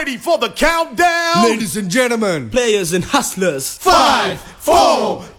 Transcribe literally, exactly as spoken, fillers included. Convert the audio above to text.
ready for the countdown? Ladies and gentlemen, players and hustlers. Five, four,